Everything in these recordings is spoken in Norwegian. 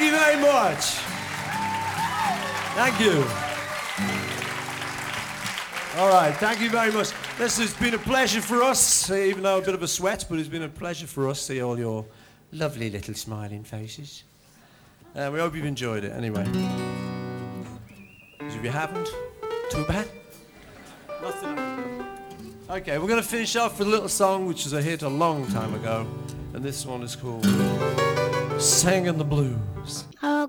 you very much. Thank you. All right, thank you very much. This has been a pleasure for us, even though a bit of a sweat, but it's been a pleasure for us to see all your lovely little smiling faces. We hope you've enjoyed it anyway. If you haven't, too bad. Nothing. Okay, we're going to finish off with a little song which was a hit a long time ago, and this one is called Singing the Blues.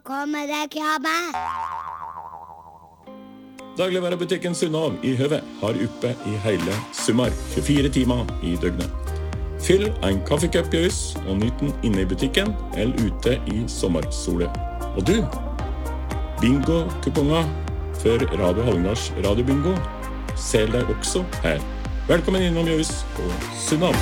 Dagligvarebutikken Sunnav i Høve har oppe i hele Summar 24 timer i døgnet. Fyll en kaffecup-jøs og nyt den inne i butikken eller ute i sommersole. Og du, bingo-kuponger for Radio Hallingdals radiobingo selger deg også her. Velkommen innom jøs på Sunnav.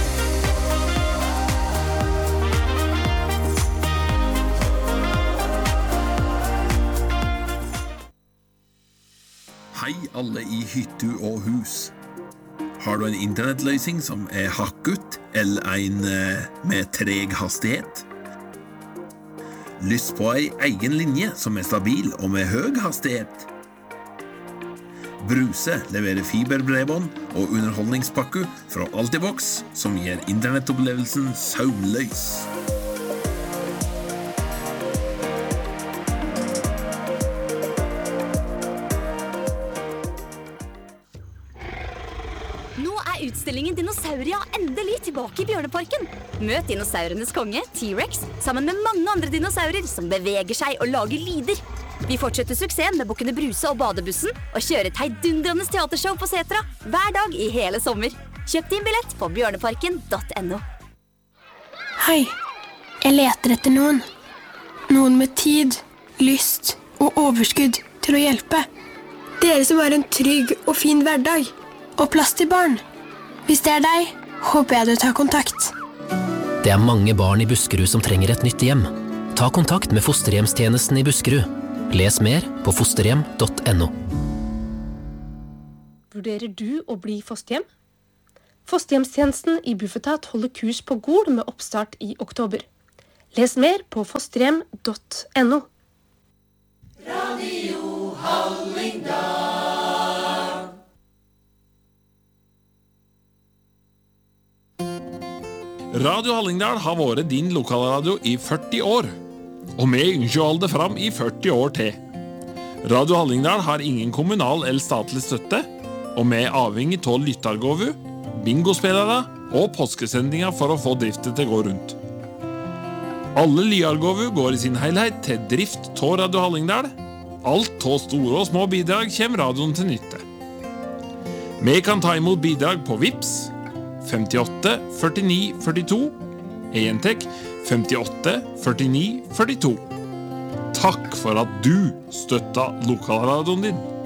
Hei alle i hytte og hus. Har du en internettløsning som hakket eller en med treg hastighet? Lyst på en egen linje som stabil og med høy hastighet? Bruse leverer fiberbredbånd og underholdningspakke fra Altibox som gir internettopplevelsen søvnløs. Utstillingen Dinosauria endelig tilbake i Bjørneparken. Møt dinosaurenes konge, T-Rex, sammen med mange andre dinosaurer som beveger seg og lager lyder. Vi fortsetter suksessen med Bukkene Bruse og Badebussen og kjører et heidundrende teatershow på Setra hver dag i hele sommer. Kjøp din billett på bjørneparken.no. Hei, jeg leter etter noen. Noen med tid, lyst og overskudd til å hjelpe. Dere som har en trygg og fin hverdag og plass til barn. Hvis det deg, håper jeg du tar kontakt. Det mange barn i Buskerud som trenger et nytt hjem. Ta kontakt med fosterhjemstjenesten i Buskerud. Les mer på fosterhjem.no. Vurderer du å bli fosterhjem? Fosterhjemstjenesten i Bufetat holder kurs på Gol med oppstart i oktober. Les mer på fosterhjem.no. Radio Hallingdal. Radio Hallingdal har vært din lokalradio i 40 år, og vi ønsker å holde det fram i 40 år til. Radio Hallingdal har ingen kommunal eller statlig støtte, og vi avhengig av lyttargåvu, bingospillere og påskesendinger for å få driften til å gå rundt. Alle lyargåvu går i sin helhet til drift av Radio Hallingdal. Alt av store og små bidrag kommer radioen til nytte. Vi kan ta imot bidrag på Vips 58 49 42, Entek 58 49 42. Takk for at du støtta lokalradioen din.